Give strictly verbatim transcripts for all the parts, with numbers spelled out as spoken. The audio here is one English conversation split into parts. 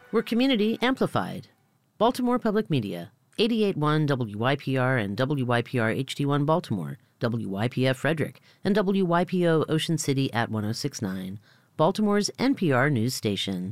We're community amplified. Baltimore Public Media, eighty-eight point one W Y P R and W Y P R H D one Baltimore, W Y P F Frederick, and W Y P O Ocean City at one oh six point nine, Baltimore's N P R news station.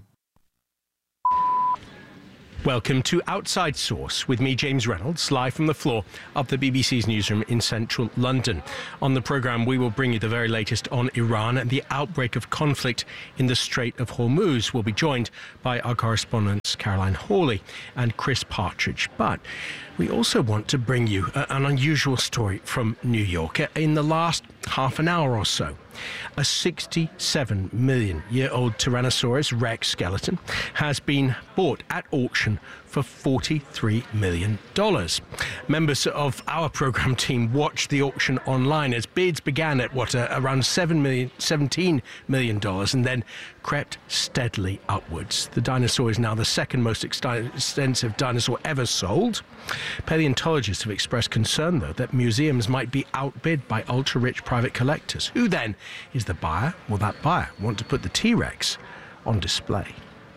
Welcome to Outside Source with me, James Reynolds, live from the floor of the B B C's newsroom in central London. On the programme, we will bring you the very latest on Iran and the outbreak of conflict in the Strait of Hormuz. We'll be joined by our correspondents Caroline Hawley and Chris Partridge. But we also want to bring you a, an unusual story from New York. In the last half an hour or so, a sixty-seven million year old Tyrannosaurus Rex skeleton has been bought at auction for forty-three million dollars. Members of our programme team watched the auction online as bids began at what, uh, around seven million, seventeen million dollars and then crept steadily upwards. The dinosaur is now the second most extensive dinosaur ever sold. Paleontologists have expressed concern, though, that museums might be outbid by ultra-rich private collectors. Who then is the buyer? Will that buyer want to put the T-Rex on display?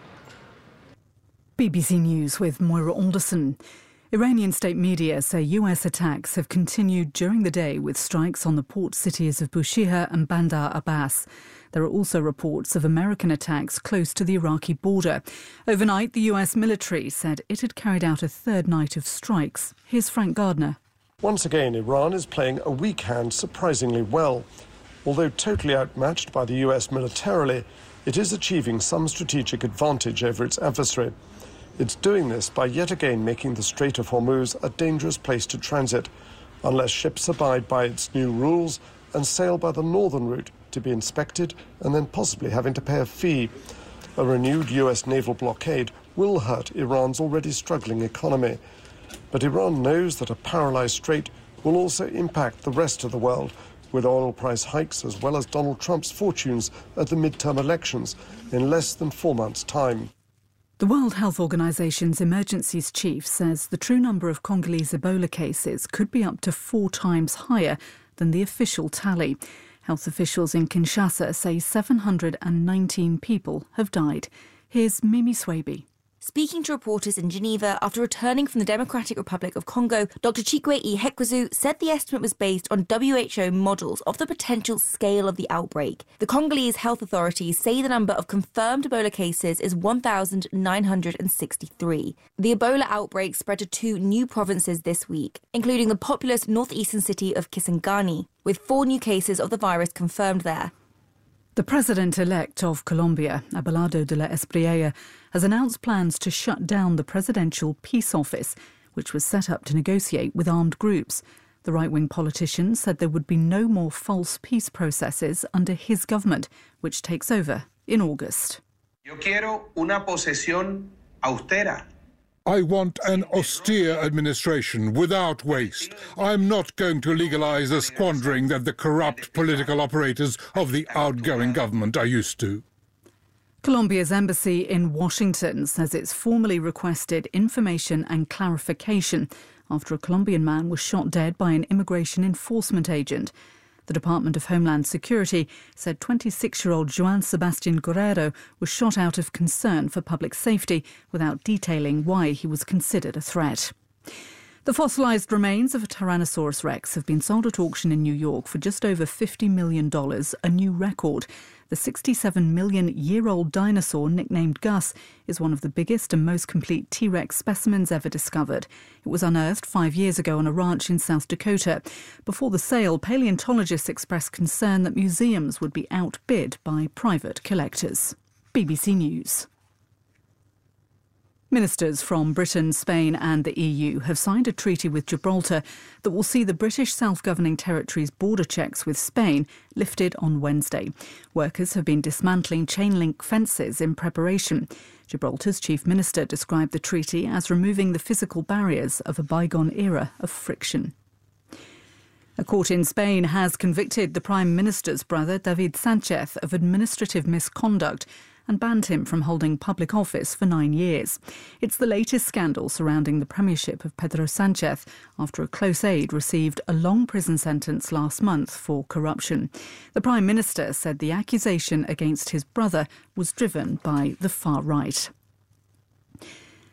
B B C News with Moira Alderson. Iranian state media say U S attacks have continued during the day with strikes on the port cities of Bushehr and Bandar Abbas. There are also reports of American attacks close to the Iraqi border. Overnight, the U S military said it had carried out a third night of strikes. Here's Frank Gardner. Once again, Iran is playing a weak hand surprisingly well. Although totally outmatched by the U S militarily, it is achieving some strategic advantage over its adversary. It's doing this by yet again making the Strait of Hormuz a dangerous place to transit, unless ships abide by its new rules and sail by the northern route to be inspected and then possibly having to pay a fee. A renewed U S naval blockade will hurt Iran's already struggling economy. But Iran knows that a paralyzed strait will also impact the rest of the world, with oil price hikes as well as Donald Trump's fortunes at the midterm elections in less than four months' time. The World Health Organization's emergencies chief says the true number of Congolese Ebola cases could be up to four times higher than the official tally. Health officials in Kinshasa say seven hundred nineteen people have died. Here's Mimi Swaby. Speaking to reporters in Geneva after returning from the Democratic Republic of Congo, Doctor Chikwe Ihekwezu said the estimate was based on W H O models of the potential scale of the outbreak. The Congolese health authorities say the number of confirmed Ebola cases is one thousand nine hundred sixty-three. The Ebola outbreak spread to two new provinces this week, including the populous northeastern city of Kisangani, with four new cases of the virus confirmed there. The president-elect of Colombia, Abelardo de la Espriella, has announced plans to shut down the Presidential Peace Office, which was set up to negotiate with armed groups. The right-wing politician said there would be no more false peace processes under his government, which takes over in August. Yo quiero una posesión austera. I want an austere administration without waste. I'm not going to legalise the squandering that the corrupt political operators of the outgoing government are used to. Colombia's embassy in Washington says it's formally requested information and clarification after a Colombian man was shot dead by an immigration enforcement agent. The Department of Homeland Security said twenty-six-year-old Juan Sebastian Guerrero was shot out of concern for public safety without detailing why he was considered a threat. The fossilised remains of a Tyrannosaurus Rex have been sold at auction in New York for just over fifty million dollars, a new record. The sixty-seven million year old dinosaur, nicknamed Gus, is one of the biggest and most complete T-Rex specimens ever discovered. It was unearthed five years ago on a ranch in South Dakota. Before the sale, paleontologists expressed concern that museums would be outbid by private collectors. B B C News. Ministers from Britain, Spain and the E U have signed a treaty with Gibraltar that will see the British self-governing territory's border checks with Spain lifted on Wednesday. Workers have been dismantling chain-link fences in preparation. Gibraltar's chief minister described the treaty as removing the physical barriers of a bygone era of friction. A court in Spain has convicted the Prime Minister's brother, David Sánchez, of administrative misconduct and banned him from holding public office for nine years. It's the latest scandal surrounding the premiership of Pedro Sánchez after a close aide received a long prison sentence last month for corruption. The Prime Minister said the accusation against his brother was driven by the far right.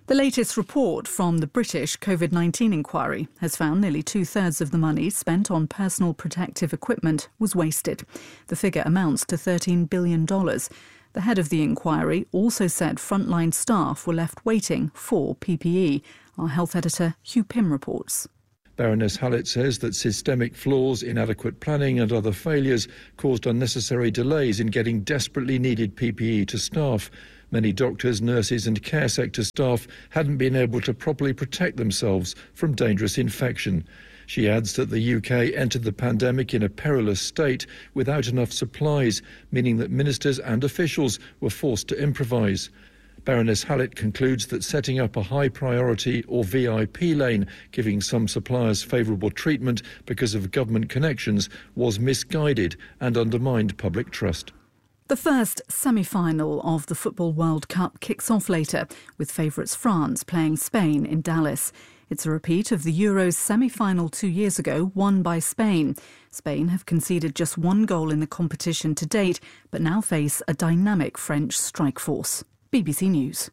The latest report from the British COVID nineteen inquiry has found nearly two-thirds of the money spent on personal protective equipment was wasted. The figure amounts to thirteen billion dollars. The head of the inquiry also said frontline staff were left waiting for P P E. Our health editor Hugh Pym reports. Baroness Hallett says that systemic flaws, inadequate planning and other failures caused unnecessary delays in getting desperately needed P P E to staff. Many doctors, nurses and care sector staff hadn't been able to properly protect themselves from dangerous infection. She adds that the U K entered the pandemic in a perilous state without enough supplies, meaning that ministers and officials were forced to improvise. Baroness Hallett concludes that setting up a high priority or V I P lane, giving some suppliers favourable treatment because of government connections, was misguided and undermined public trust. The first semi-final of the Football World Cup kicks off later, with favourites France playing Spain in Dallas. It's a repeat of the Euros semi-final two years ago, won by Spain. Spain have conceded just one goal in the competition to date, but now face a dynamic French strike force. B B C News.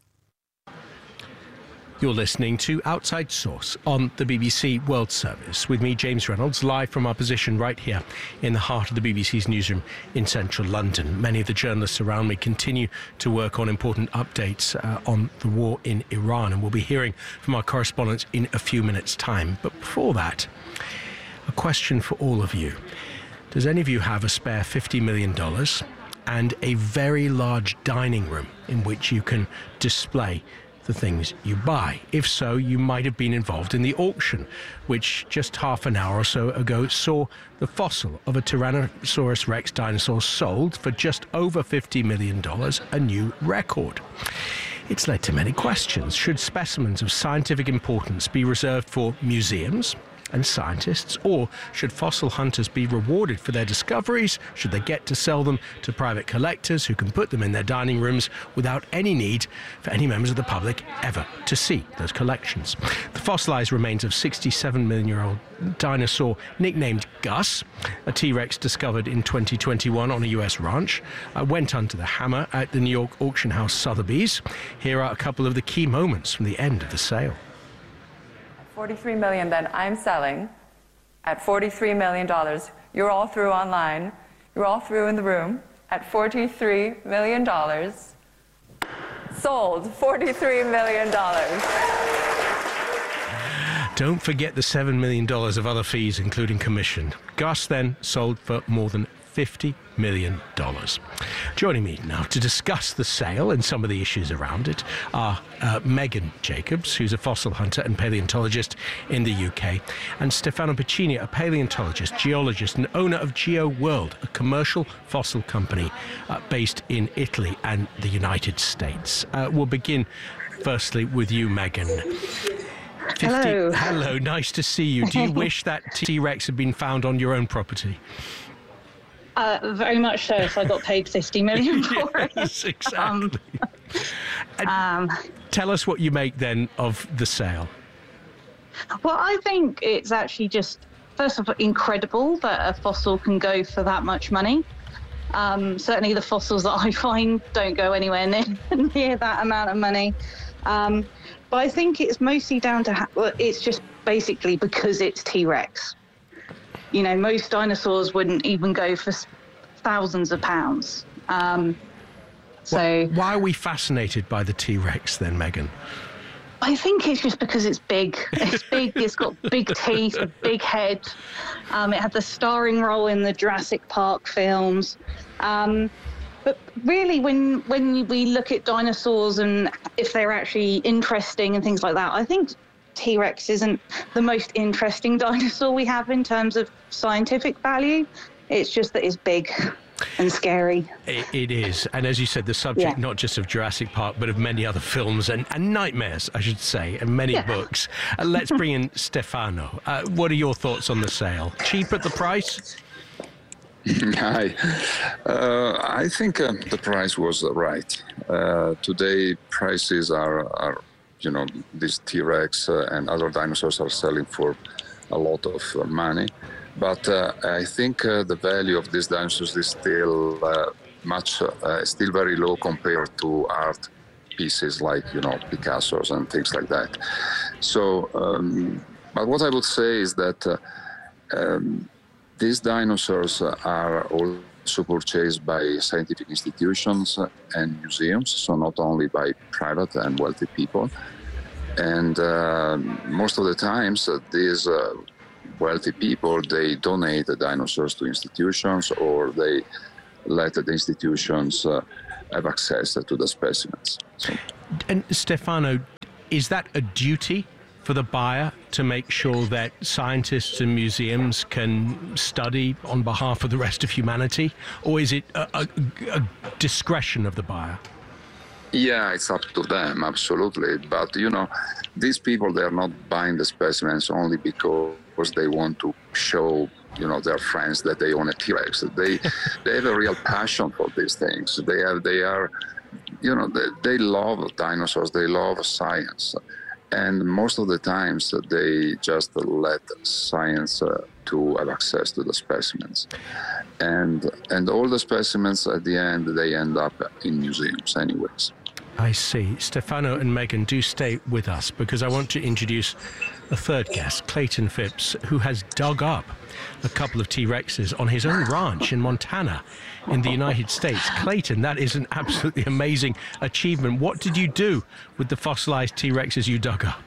You're listening to Outside Source on the B B C World Service with me, James Reynolds, live from our position right here in the heart of the B B C's newsroom in central London. Many of the journalists around me continue to work on important updates uh, on the war in Iran, and we'll be hearing from our correspondents in a few minutes' time. But before that, a question for all of you. Does any of you have a spare fifty million dollars and a very large dining room in which you can display the things you buy? If so, you might have been involved in the auction, which just half an hour or so ago saw the fossil of a Tyrannosaurus Rex dinosaur sold for just over fifty million dollars, a new record. It's led to many questions. Should specimens of scientific importance be reserved for museums and scientists, or should fossil hunters be rewarded for their discoveries? Should they get to sell them to private collectors who can put them in their dining rooms without any need for any members of the public ever to see those collections? The fossilized remains of sixty-seven million year old dinosaur nicknamed Gus, a T-Rex discovered in twenty twenty-one on a U S ranch, uh, went under the hammer at the New York auction house Sotheby's. Here are a couple of the key moments from the end of the sale. forty-three million dollars then I'm selling at forty-three million dollars. You're all through online. You're all through in the room at forty-three million dollars. Sold. forty-three million dollars. Don't forget the seven million dollars of other fees, including commission. Gus then sold for more than fifty million dollars. Joining me now to discuss the sale and some of the issues around it are uh, Megan Jacobs, who's a fossil hunter and paleontologist in the U K, and Stefano Piccini, a paleontologist, geologist and owner of GeoWorld, a commercial fossil company uh, based in Italy and the United States. Uh, we'll begin firstly with you, Megan. fifty Hello. Hello, nice to see you. Do you wish that T-Rex had been found on your own property? Uh, very much so, if I got paid fifty million for it. Yes, exactly. Um, um, tell us what you make then of the sale. Well, I think it's actually just, first of all, incredible that a fossil can go for that much money. Um, certainly the fossils that I find don't go anywhere near, near that amount of money. Um, but I think it's mostly down to, well, it's just basically because it's T-Rex. You know, most dinosaurs wouldn't even go for thousands of pounds. Um, so why, why are we fascinated by the T-Rex then, Megan? I think it's just because it's big. It's big. It's got big teeth, a big head. Um, it had the starring role in the Jurassic Park films. Um, but really, when when we look at dinosaurs and if they're actually interesting and things like that, I think T-Rex isn't the most interesting dinosaur we have in terms of scientific value. It's just that it's big and scary. It, it is. And as you said, the subject yeah. not just of Jurassic Park, but of many other films and, and nightmares, I should say, and many yeah. books. Uh, let's bring in Stefano. Uh, what are your thoughts on the sale? Cheap at the price? Hi. Uh, I think uh, the price was right. Uh, today, prices are... are you know, this T-Rex uh, and other dinosaurs are selling for a lot of uh, money. But uh, I think uh, the value of these dinosaurs is still uh, much, uh, still very low compared to art pieces like, you know, Picasso's and things like that. So, um, but what I would say is that uh, um, these dinosaurs are also purchased by scientific institutions and museums, so not only by private and wealthy people. And uh, most of the times, uh, these uh, wealthy people, they donate the dinosaurs to institutions, or they let the institutions uh, have access to the specimens. So. And Stefano, is that a duty for the buyer to make sure that scientists and museums can study on behalf of the rest of humanity, or is it a, a, a discretion of the buyer? Yeah, it's up to them, absolutely. But, you know, these people, they're not buying the specimens only because they want to show, you know, their friends that they own a T-Rex. They they have a real passion for these things. They have, they are, you know, they, they love dinosaurs. They love science. And most of the times they just let science uh, to have access to the specimens. And, and all the specimens at the end, they end up in museums anyways. I see. Stefano and Megan, do stay with us, because I want to introduce a third guest, Clayton Phipps, who has dug up a couple of T-Rexes on his own ranch in Montana in the United States. Clayton, that is an absolutely amazing achievement. What did you do with the fossilized T-Rexes you dug up?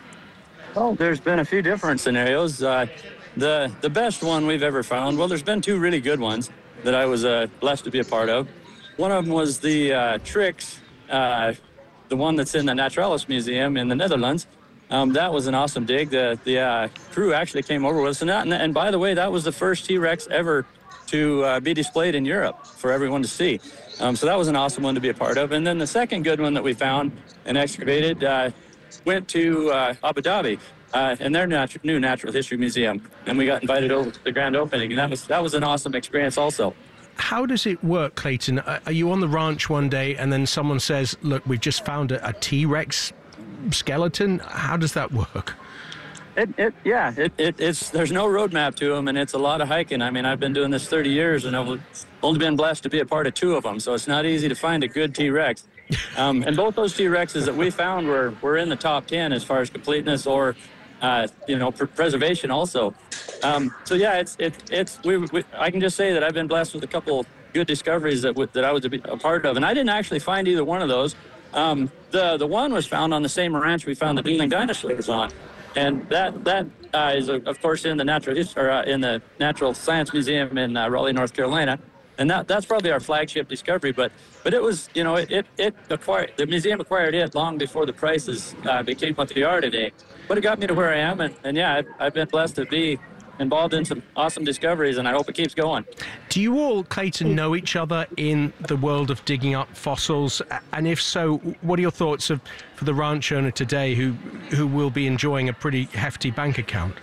Well, there's been a few different scenarios. Uh, the, the best one we've ever found, well, there's been two really good ones that I was uh, blessed to be a part of. One of them was the uh, Trix, uh, the one that's in the Naturalis Museum in the Netherlands. Um, that was an awesome dig. The, the uh, crew actually came over with us. And, that, and, and by the way, that was the first T-Rex ever to uh, be displayed in Europe for everyone to see. Um, so that was an awesome one to be a part of. And then the second good one that we found and excavated uh, went to uh, Abu Dhabi uh, and their natu- new Natural History Museum. And we got invited over to the grand opening. And that was, that was an awesome experience also. How does it work, Clayton? Are you on the ranch one day and then someone says, look, we've just found a, a T-Rex skeleton? How does that work? It, it, yeah, it, it, it's there's no roadmap to them, and it's a lot of hiking. I mean, I've been doing this thirty years, and I've only been blessed to be a part of two of them, so it's not easy to find a good T-Rex. Um, and both those T-Rexes that we found were, were in the top ten as far as completeness or, uh, you know, pr- preservation also. Um, so, yeah, it's it, it's we, we, I can just say that I've been blessed with a couple good discoveries that, w- that I was a, a part of, and I didn't actually find either one of those. Um, the, the one was found on the same ranch we found the dueling dinosaurs on. And that that uh, is, uh, of course, in the natural Hist- or, uh, in the Natural Science Museum in uh, Raleigh, North Carolina, and that that's probably our flagship discovery. But but it was, you know, it it, it acquired the museum acquired it long before the prices uh, became what they are today. But it got me to where I am, and, and yeah, I've, I've been blessed to be involved in some awesome discoveries, and I hope it keeps going. Do you all, Clayton, know each other in the world of digging up fossils? And if so, what are your thoughts of for the ranch owner today who who will be enjoying a pretty hefty bank account?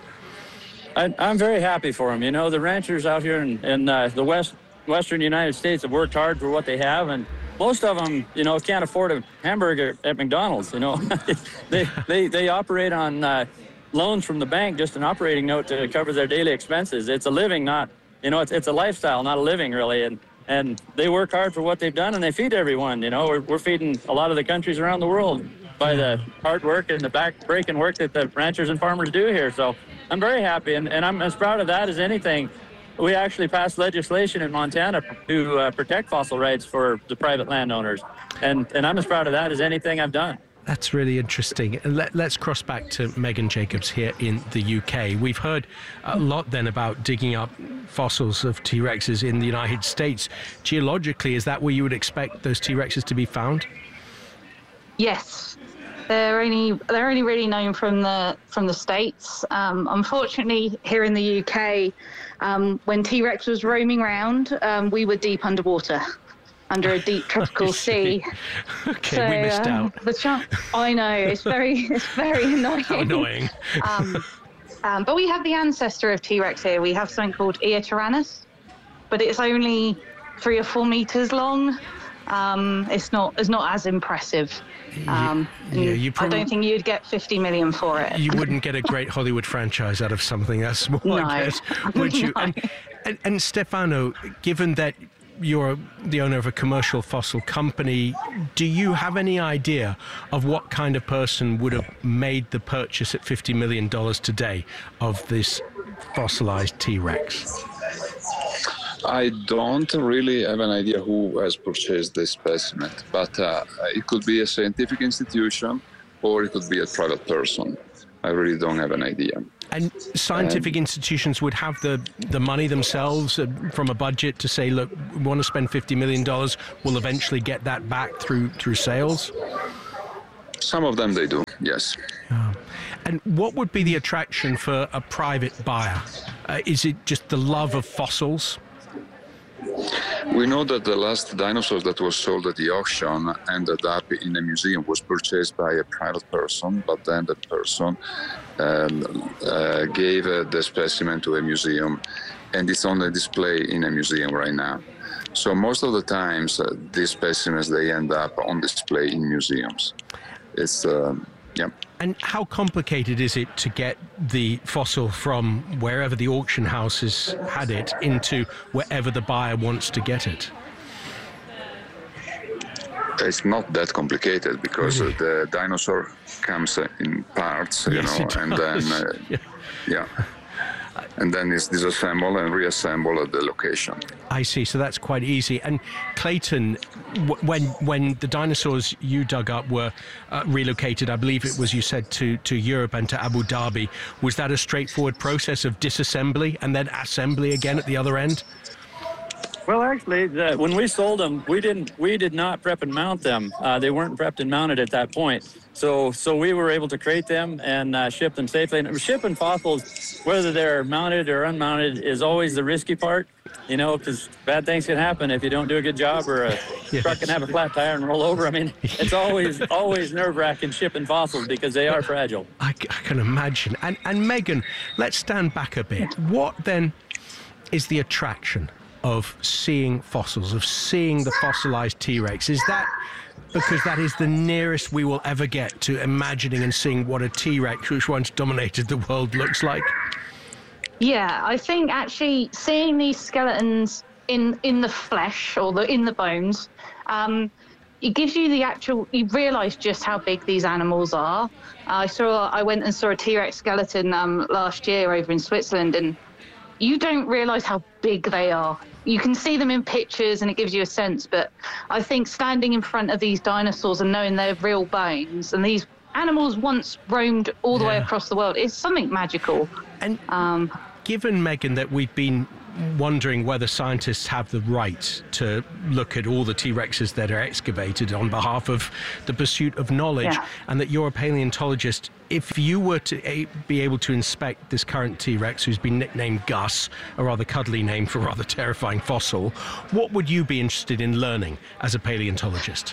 I, I'm very happy for them. You know, the ranchers out here in, in uh, the west western United States have worked hard for what they have, and most of them, you know, can't afford a hamburger at McDonald's. You know, they they they operate on Uh, loans from the bank, just an operating note to cover their daily expenses. It's a living, not, you know, it's it's a lifestyle, not a living, really. And and they work hard for what they've done, and they feed everyone. You know, we're, we're feeding a lot of the countries around the world by the hard work and the back-breaking work that the ranchers and farmers do here. So I'm very happy, and, and I'm as proud of that as anything. We actually passed legislation in Montana to uh, protect fossil rights for the private landowners, and and I'm as proud of that as anything I've done. That's really interesting. Let, let's cross back to Megan Jacobs here in the U K. We've heard a lot then about digging up fossils of T-Rexes in the United States. Geologically, is that where you would expect those T-Rexes to be found? Yes. They're only they're only really known from the from the States. Um, unfortunately, here in the U K, um, when T-Rex was roaming around, um, we were deep underwater. Under a deep tropical sea. Okay, so, we missed um, out. The ch- I know, it's very, it's very annoying. How annoying. um, um, but we have the ancestor of T-Rex here. We have something called Eotyrannus, but it's only three or four meters long. Um, it's not, it's not as impressive. Um, yeah, you probably, I don't think you'd get fifty million for it. You wouldn't get a great Hollywood franchise out of something that small, no. I guess, would you? No. And, and, and Stefano, given that you're the owner of a commercial fossil company. Do you have any idea of what kind of person would have made the purchase at fifty million dollars today of this fossilized T-Rex? I don't really have an idea who has purchased this specimen, but uh, it could be a scientific institution or it could be a private person. I really don't have an idea. And scientific um, institutions would have the, the money themselves uh, from a budget to say, look, we want to spend fifty million dollars, we'll eventually get that back through through sales? Some of them they do, yes. Oh. And what would be the attraction for a private buyer? Uh, is it just the love of fossils? We know that the last dinosaur that was sold at the auction ended up in a museum, was purchased by a private person, but then the person um, uh, gave uh, the specimen to a museum, and it's on a display in a museum right now. So most of the times, uh, these specimens, they end up on display in museums. It's, um, yeah. And how complicated is it to get the fossil from wherever the auction house has had it into wherever the buyer wants to get it? It's not that complicated because Really? the dinosaur comes in parts, you Yes, know, it and does. then, uh, Yeah. yeah. And then it's disassembled and reassembled at the location. I see. So that's quite easy. And Clayton, w- when when the dinosaurs you dug up were uh, relocated, I believe it was, you said, to, to Europe and to Abu Dhabi, was that a straightforward process of disassembly and then assembly again at the other end? Well, actually, the, when we sold them, we didn't. We did not prep and mount them. Uh, they weren't prepped and mounted at that point. So, so we were able to crate them and uh, ship them safely. And shipping fossils, whether they're mounted or unmounted, is always the risky part. You know, because bad things can happen if you don't do a good job, or a yes. truck can have a flat tire and roll over. I mean, it's always always nerve-wracking shipping fossils because they are fragile. I, I can imagine. And and Megan, let's stand back a bit. What then is the attraction of seeing fossils, of seeing the fossilized T-Rex? Is that because that is the nearest we will ever get to imagining and seeing what a T-Rex, which once dominated the world, looks like? Yeah, I think actually seeing these skeletons in in the flesh or the in the bones, um, it gives you the actual. You realise just how big these animals are. Uh, I saw. I went and saw a T-Rex skeleton um, last year over in Switzerland, and you don't realise how big they are. You can see them in pictures and it gives you a sense, but I think standing in front of these dinosaurs and knowing they're real bones, and these animals once roamed all the Yeah. way across the world, it's something magical. And um, given, Megan, that we've been wondering whether scientists have the right to look at all the T-Rexes that are excavated on behalf of the pursuit of knowledge, Yeah. and that you're a paleontologist, if you were to a, be able to inspect this current T-Rex, who's been nicknamed Gus, a rather cuddly name for a rather terrifying fossil, what would you be interested in learning as a paleontologist?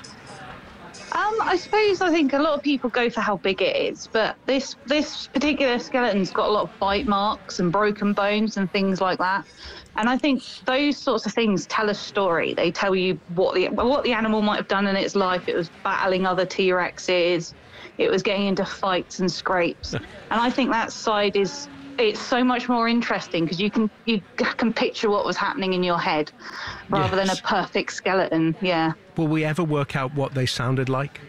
Um, I suppose I think a lot of people go for how big it is, but this this particular skeleton's got a lot of bite marks and broken bones and things like that. And I think those sorts of things tell a story. They tell you what the what the animal might have done in its life. It was battling other T-Rexes. It was getting into fights and scrapes. And I think that side is it's so much more interesting because you can you can picture what was happening in your head rather Yes. than a perfect skeleton. Yeah. Will we ever work out what they sounded like?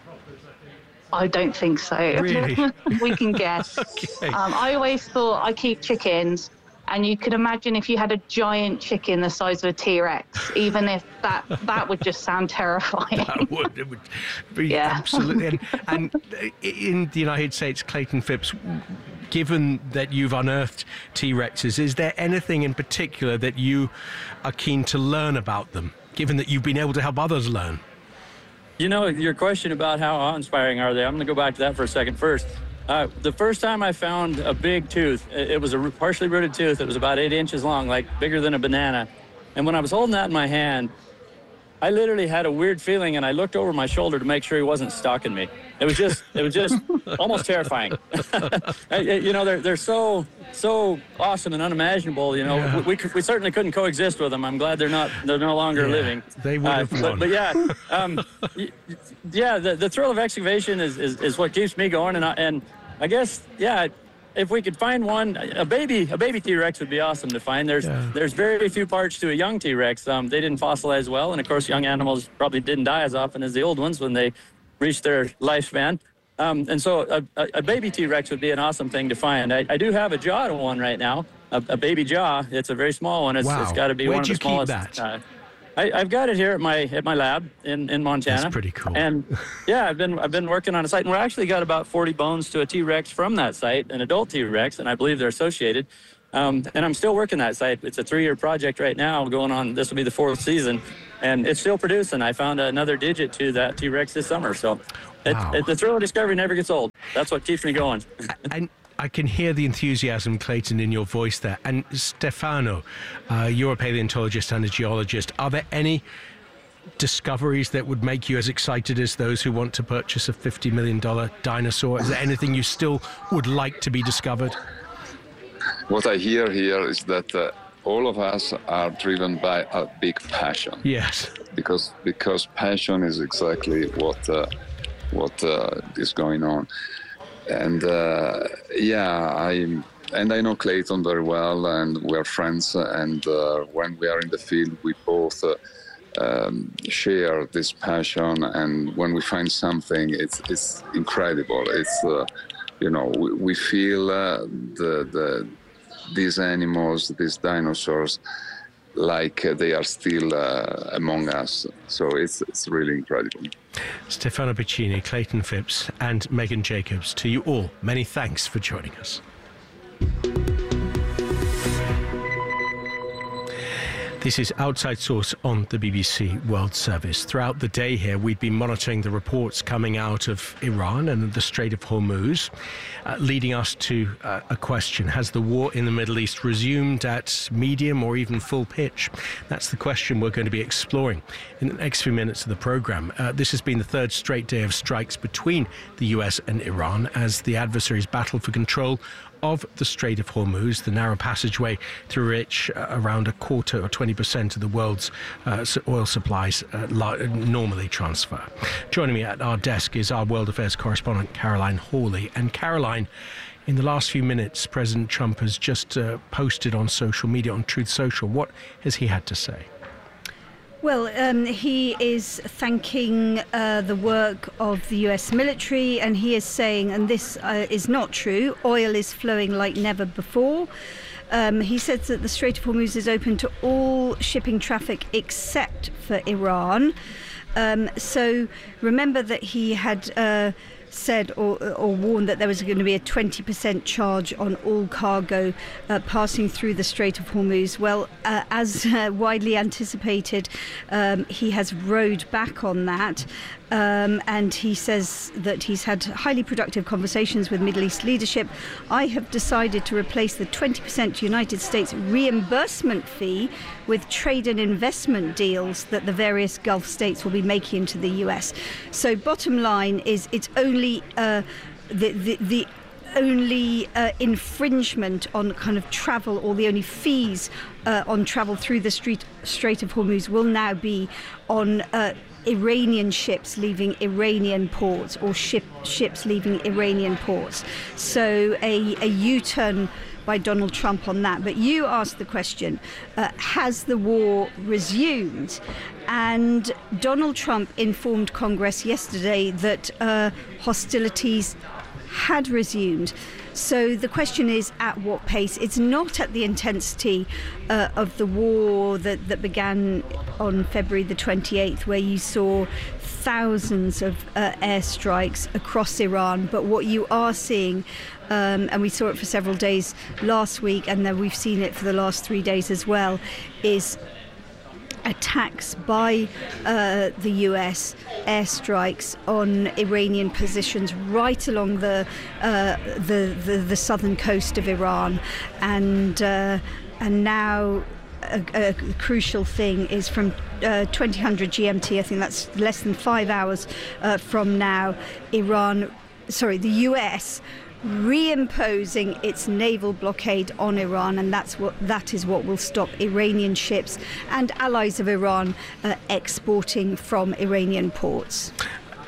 I don't think so. Really? We can guess. Okay. Um, I always thought I keep chickens, and you could imagine if you had a giant chicken the size of a T-Rex, even if that that would just sound terrifying. That would, it would be Yeah. absolutely. And, and in the United States, Clayton Phipps, given that you've unearthed T-Rexes, is there anything in particular that you are keen to learn about them, given that you've been able to help others learn? You know, your question about how awe-inspiring are they, I'm going to go back to that for a second first. Uh, the first time I found a big tooth, it, it was a partially rooted tooth. It was about eight inches long, like bigger than a banana. And when I was holding that in my hand, I literally had a weird feeling, and I looked over my shoulder to make sure he wasn't stalking me. It was just, it was just almost terrifying. You know, they're they're so so awesome and unimaginable. You know, Yeah. we we, we certainly couldn't coexist with them. I'm glad they're not they're no longer Yeah, living. they would have uh, won. But, but yeah, um, y- yeah, the, the thrill of excavation is, is, is what keeps me going, and I, and I guess yeah, if we could find one, a baby a baby T-Rex would be awesome to find. There's yeah. there's very few parts to a young T-Rex. Um, they didn't fossilize well, and of course, young animals probably didn't die as often as the old ones when they reached their lifespan. Um, and so a, a, a baby T-Rex would be an awesome thing to find. I, I do have a jaw one right now, a, a baby jaw. It's a very small one. It's, wow. it's got to be Where'd one of the smallest. Where'd you keep that? Uh, I, I've got it here at my at my lab in, in Montana. That's pretty cool. And yeah, I've been I've been working on a site, and we actually got about forty bones to a T-Rex from that site, an adult T-Rex, and I believe they're associated. Um, and I'm still working that site. It's a three-year project right now, going on. This will be the fourth season, and it's still producing. I found another digit to that T-Rex this summer, so wow. it, it, the thrill of discovery never gets old. That's what keeps me going. And I can hear the enthusiasm, Clayton, in your voice there. And Stefano, uh, you're a paleontologist and a geologist. Are there any discoveries that would make you as excited as those who want to purchase a fifty million dollars dinosaur? Is there anything you still would like to be discovered? What I hear here is that uh, all of us are driven by a big passion. Yes. Because because passion is exactly what uh, what uh, is going on. And uh, yeah, I and I know Clayton very well, and we're friends. And uh, when we are in the field, we both uh, um, share this passion. And when we find something, it's it's incredible. It's uh, you know we, we feel uh, the the these animals, these dinosaurs, like uh, they are still uh, among us. So it's it's really incredible. Stefano Piccini, Clayton Phipps, and Megan Jacobs, to you all, many thanks for joining us. This is Outside Source on the B B C World Service. Throughout the day here, we've been monitoring the reports coming out of Iran and the Strait of Hormuz, uh, leading us to uh, a question. Has the war in the Middle East resumed at medium or even full pitch? That's the question we're going to be exploring in the next few minutes of the programme. Uh, this has been the third straight day of strikes between the U S and Iran as the adversaries battle for control of the Strait of Hormuz, the narrow passageway through which uh, around a quarter or twenty percent of the world's uh, oil supplies uh, normally transfer. Joining me at our desk is our World Affairs correspondent, Caroline Hawley. And Caroline, in the last few minutes, President Trump has just uh, posted on social media, on Truth Social. What has he had to say? Well, um, he is thanking uh, the work of the U S military, and he is saying, and this uh, is not true, oil is flowing like never before. Um, he says that the Strait of Hormuz is open to all shipping traffic except for Iran. Um, so remember that he had uh, said or, or warned that there was going to be a twenty percent charge on all cargo uh, passing through the Strait of Hormuz. Well, uh, as uh, widely anticipated, um, he has rowed back on that. Um, and he says that he's had highly productive conversations with Middle East leadership. I have decided to replace the twenty percent United States reimbursement fee with trade and investment deals that the various Gulf states will be making into the U S. So bottom line is it's only uh, the, the, the only uh, infringement on kind of travel, or the only fees uh, on travel through the Strait, Strait of Hormuz will now be on uh, Iranian ships leaving Iranian ports, or ship, ships leaving Iranian ports. So a, a U-turn by Donald Trump on that. But you asked the question, uh, has the war resumed? And Donald Trump informed Congress yesterday that uh, hostilities had resumed. So the question is, at what pace? It's not at the intensity uh, of the war that, that began on February the twenty-eighth, where you saw thousands of uh, airstrikes across Iran. But what you are seeing, um, and we saw it for several days last week, and then we've seen it for the last three days as well, is attacks by uh, the U S, airstrikes on Iranian positions right along the uh, the, the the southern coast of Iran, and uh, and now a, a crucial thing is from uh, twenty hundred G M T. I think that's less than five hours uh, from now. Iran, sorry, the U S reimposing its naval blockade on Iran, and that's what that is what will stop Iranian ships and allies of Iran uh, exporting from Iranian ports.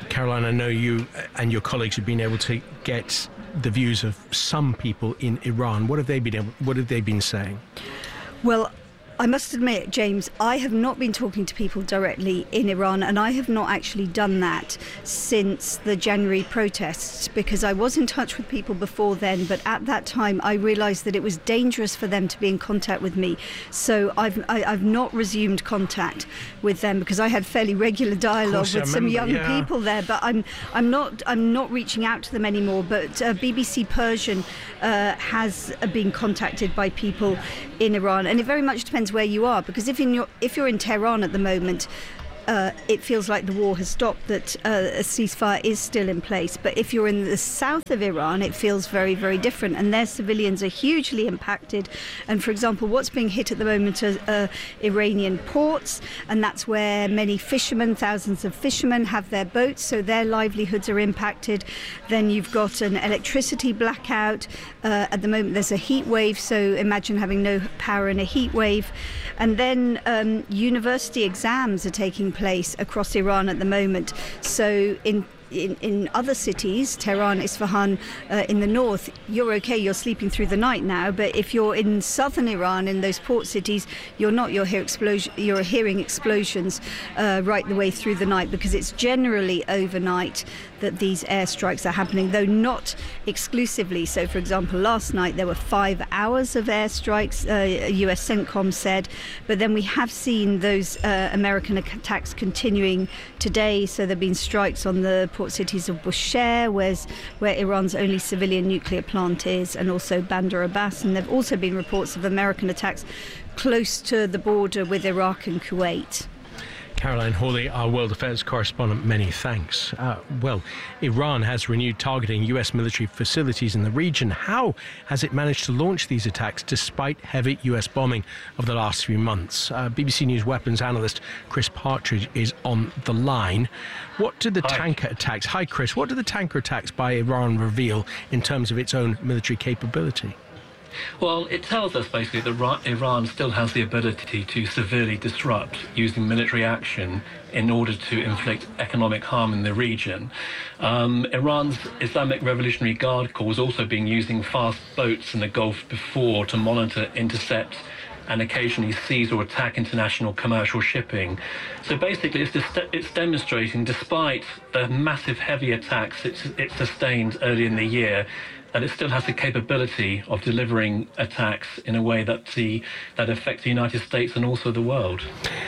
Caroline, I know you and your colleagues have been able to get the views of some people in Iran. What have they been able, what have they been saying? Well, I must admit, James, I have not been talking to people directly in Iran, and I have not actually done that since the January protests, because I was in touch with people before then, but at that time I realised that it was dangerous for them to be in contact with me. So I've I, I've not resumed contact with them, because I had fairly regular dialogue with some remember, young yeah. people there, but I'm I'm not I'm not reaching out to them anymore. But uh, B B C Persian uh, has been contacted by people in Iran, and it very much depends where you are, because if in your if you're in Tehran at the moment, uh, it feels like the war has stopped, that uh, a ceasefire is still in place. But if you're in the south of Iran, it feels very, very different, and their civilians are hugely impacted. And for example, what's being hit at the moment are uh, Iranian ports, and that's where many fishermen, thousands of fishermen, have their boats, so their livelihoods are impacted. Then you've got an electricity blackout. Uh, at the moment there's a heat wave, so imagine having no power in a heat wave. And then um, university exams are taking place across Iran at the moment. So in In, in other cities, Tehran, Isfahan, uh, in the north, you're okay, you're sleeping through the night now. But if you're in southern Iran, in those port cities, you're not. You're, hear explosion, you're hearing explosions uh, right the way through the night, because it's generally overnight that these airstrikes are happening, though not exclusively. So, for example, last night there were five hours of airstrikes, uh, U S CENTCOM said. But then we have seen those uh, American attacks continuing today. So there have been strikes on the port cities of Bushehr, where's, where Iran's only civilian nuclear plant is, and also Bandar Abbas. And there have also been reports of American attacks close to the border with Iraq and Kuwait. Caroline Hawley, our world affairs correspondent, many thanks. Uh, well, Iran has renewed targeting U S military facilities in the region. How has it managed to launch these attacks despite heavy U S bombing of the last few months? Uh, B B C News weapons analyst Chris Partridge is on the line. What did the Hi. tanker attacks... Hi, Chris. What did the tanker attacks by Iran reveal in terms of its own military capability? Well, it tells us basically that Iran still has the ability to severely disrupt using military action in order to inflict economic harm in the region. Um, Iran's Islamic Revolutionary Guard Corps has also been using fast boats in the Gulf before to monitor, intercept, and occasionally seize or attack international commercial shipping. So basically it's, it's demonstrating, despite the massive heavy attacks it's, it sustained early in the year, that it still has the capability of delivering attacks in a way that the that affects the United States and also the world.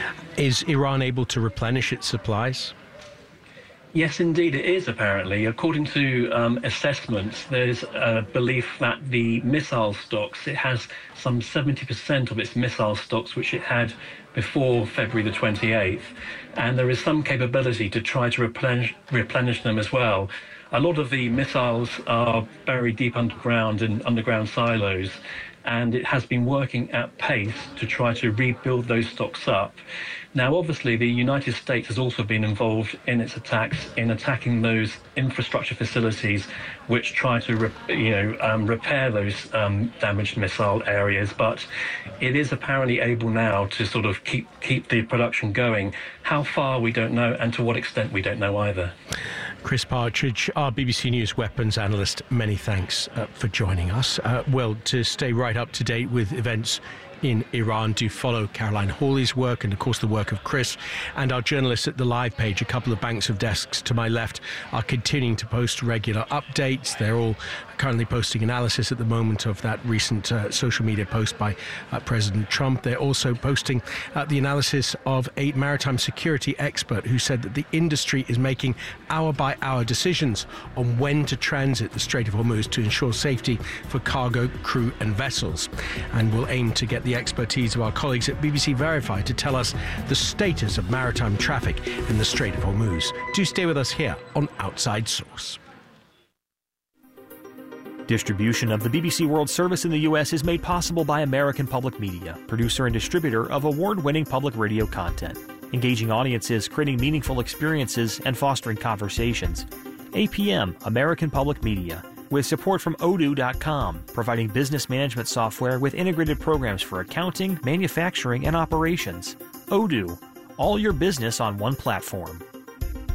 Is Iran able to replenish its supplies? Yes, indeed it is, apparently. According to um, assessments, there's a belief that the missile stocks, it has some seventy percent of its missile stocks, which it had before February the twenty-eighth. And there is some capability to try to replenish, replenish them as well. A lot of the missiles are buried deep underground in underground silos, and it has been working at pace to try to rebuild those stocks up. Now, obviously, the United States has also been involved in its attacks, in attacking those infrastructure facilities which try to, re you know, um, repair those um, damaged missile areas. But it is apparently able now to sort of keep keep the production going. How far, we don't know, and to what extent, we don't know either. Chris Partridge, our B B C News weapons analyst, many thanks uh, for joining us. Uh, well, to stay right up to date with events in Iran, do follow Caroline Hawley's work and, of course, the work of Chris and our journalists at the live page. A couple of banks of desks to my left are continuing to post regular updates. They're all currently posting analysis at the moment of that recent uh, social media post by uh, President Trump. They're also posting uh, the analysis of a maritime security expert who said that the industry is making hour-by-hour decisions on when to transit the Strait of Hormuz to ensure safety for cargo, crew and vessels. And we'll aim to get the expertise of our colleagues at B B C Verify to tell us the status of maritime traffic in the Strait of Hormuz. Do stay with us here on Outside Source. Distribution of the B B C World Service in the U S is made possible by American Public Media, producer and distributor of award-winning public radio content, engaging audiences, creating meaningful experiences, and fostering conversations. A P M, American Public Media, with support from Odoo dot com, providing business management software with integrated programs for accounting, manufacturing, and operations. Odoo, all your business on one platform.